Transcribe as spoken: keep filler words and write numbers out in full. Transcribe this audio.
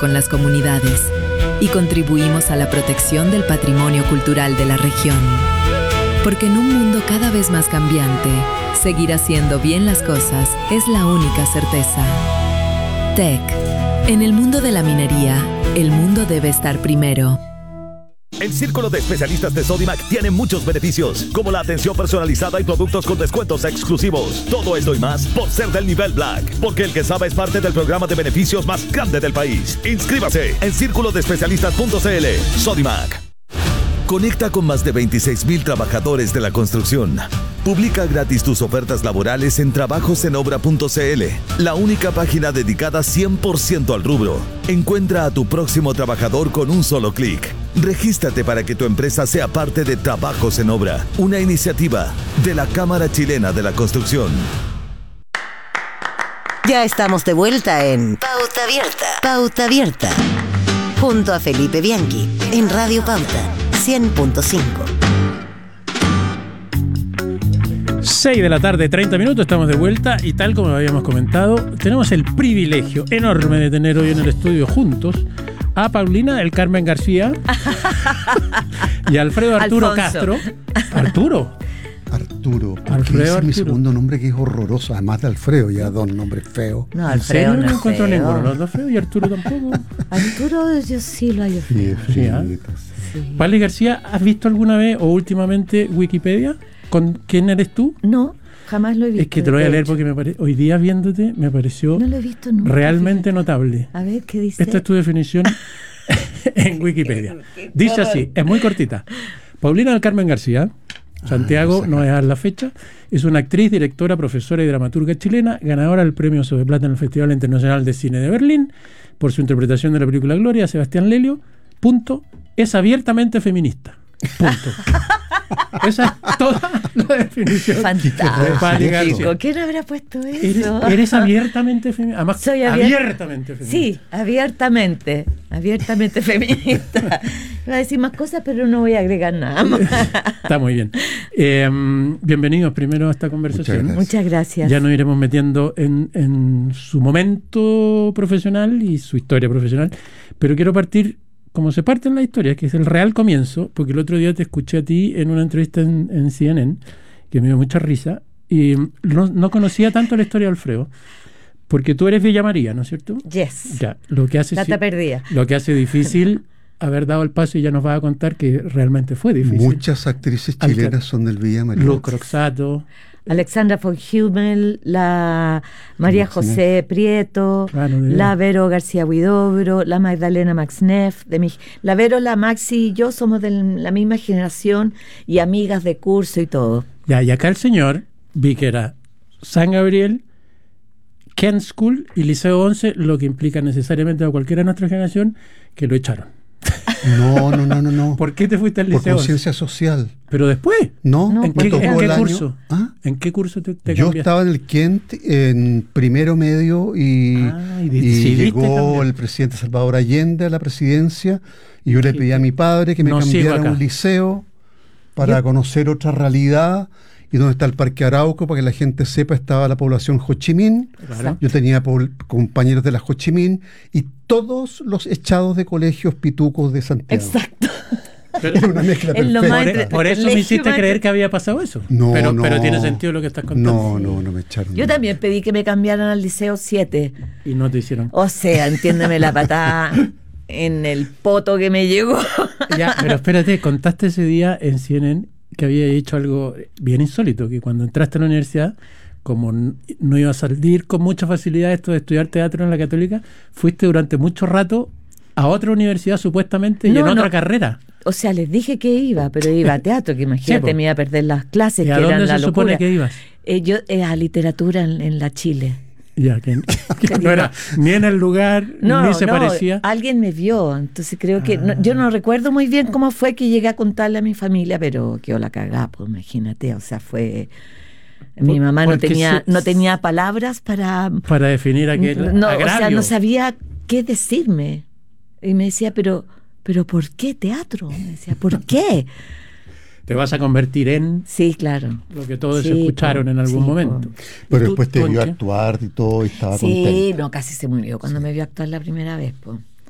con las comunidades y contribuimos a la protección del patrimonio cultural de la región. Porque en un mundo cada vez más cambiante, seguir haciendo bien las cosas es la única certeza. T E C. En el mundo de la minería, el mundo debe estar primero. El Círculo de Especialistas de Sodimac tiene muchos beneficios, como la atención personalizada y productos con descuentos exclusivos. Todo esto y más por ser del nivel Black, porque el que sabe es parte del programa de beneficios más grande del país. Inscríbase en círculo de especialistas punto c l. Sodimac. Conecta con más de veintiséis mil trabajadores de la construcción. Publica gratis tus ofertas laborales en trabajos en obra punto c l, la única página dedicada cien por ciento al rubro. Encuentra a tu próximo trabajador con un solo clic. Regístrate para que tu empresa sea parte de Trabajos en Obra, una iniciativa de la Cámara Chilena de la Construcción. Ya estamos de vuelta en Pauta Abierta. Pauta Abierta. Junto a Felipe Bianchi en Radio Pauta cien punto cinco. seis de la tarde, treinta minutos, estamos de vuelta y tal como habíamos comentado, tenemos el privilegio enorme de tener hoy en el estudio juntos a Paulina del Carmen García y a Alfredo Arturo Alfonso. Castro. ¿Arturo? Arturo. ¿Por Alfredo qué ese es mi Arturo. segundo nombre que es horroroso? Además de Alfredo, ya dos nombres feos. No, ¿En Alfredo serio? no No es encuentro feo. ninguno, los dos feos y Arturo tampoco. Arturo yo sí lo hallo Sí, feo. Sí, ¿ah? feíto, sí. Sí. Pali García, ¿has visto alguna vez o últimamente Wikipedia? ¿Con quién eres tú? No, jamás lo he visto. Es que te lo voy a de leer hecho. porque me pare... hoy día viéndote me pareció No lo he visto nunca. realmente fíjate. notable. A ver, ¿qué dice? Esta es tu definición en Wikipedia. Dice así, es muy cortita. Paulina del Carmen García, Santiago, Ah, no voy a dar la fecha, es una actriz, directora, profesora y dramaturga chilena, ganadora del Premio Oso de Plata en el Festival Internacional de Cine de Berlín por su interpretación de la película Gloria, Sebastián Lelio. Punto. Es abiertamente feminista. Punto. Esa es toda la definición. de Pali García. Fantástico. ¿Quién habrá puesto Eres, eso? eres abiertamente feminista. Además, Soy abier- abiertamente feminista. Sí, abiertamente, abiertamente feminista. Iba a decir más cosas, pero no voy a agregar nada más. Está muy bien. Eh, bienvenidos primero a esta conversación. Muchas Muchas gracias. Ya nos iremos metiendo en, en su momento profesional y su historia profesional. Pero quiero partir como se parte en la historia, que es el real comienzo, porque el otro día te escuché a ti en una entrevista en, en C N N, que me dio mucha risa, y no, no conocía tanto la historia de Alfredo, porque tú eres Villa María, ¿no es cierto? Yes. Ya, lo que hace, Data si- perdida. lo que hace difícil haber dado el paso, y ya nos vas a contar que realmente fue difícil. Muchas actrices Alca- chilenas son del Villa María. Luz Croxato, Alexandra von Hummel, la María José Prieto, Claro, de la verdad. Vero García Huidobro, la Magdalena Maxneff, de mi, la Vero, la Maxi y yo somos de la misma generación y amigas de curso y todo. ya, y acá el señor vi que era San Gabriel, Kent School y Liceo once, lo que implica necesariamente a cualquiera de nuestra generación que lo echaron. No, no, no, no, no. ¿Por qué te fuiste al Por Liceo once? conciencia social. Pero después, No, No, ¿en me qué, tocó en qué el año- curso? ¿Ah? ¿En qué curso te, te Yo cambiaste? estaba en el Kent en primero medio y, Ah, y y decidiste llegó cambiar. el presidente Salvador Allende a la presidencia y yo le pedí a mi padre que me No sigo cambiara a acá. un liceo para Ya. conocer otra realidad y donde está el Parque Arauco para que la gente sepa estaba la población Ho Chi Minh. Claro. Yo tenía pobl- compañeros de la Ho Chi Minh y todos los echados de colegios pitucos de Santiago. Exacto. Pero- Era una mezcla Es lo perfecta. más por, entre- por eso me colegio hiciste más- creer que había pasado eso. No, pero, no. pero tiene sentido lo que estás contando. No, no, no me echaron. Yo también pedí que me cambiaran al Liceo siete. Y no te hicieron. O sea, entiéndeme la patada en el poto que me llegó. Ya, pero espérate, contaste ese día en C N N que había hecho algo bien insólito, que cuando entraste a la universidad, como n- no iba a salir con mucha facilidad esto de estudiar teatro en la Católica, fuiste durante mucho rato a otra universidad supuestamente y No, en no. otra carrera. O sea, les dije que iba, pero iba a teatro, que imagínate, Sí, po. me iba a perder las clases, ¿Y que a eran dónde la se supone locura. que ibas? Eh, yo eh, a literatura en, en la Chile. Ya, que, que no era ni en el lugar, No, ni se no, parecía. alguien me vio, entonces creo que, Ah. no, yo no recuerdo muy bien cómo fue que llegué a contarle a mi familia, pero quedó la cagá, pues imagínate, o sea, fue... Mi Por- mamá no porque tenía, se- no tenía palabras para... Para definir aquel No, o agravio. sea, no sabía qué decirme. Y me decía, pero, pero ¿por qué teatro? Me decía, ¿por qué? Te vas a convertir en Sí, claro. lo que todos Sí, escucharon po, en algún sí, momento. po. Pero ¿Y tú, después te tú en vio qué? actuar y todo y estaba Sí, contento. no, casi se murió cuando me vio actuar la primera vez, pues.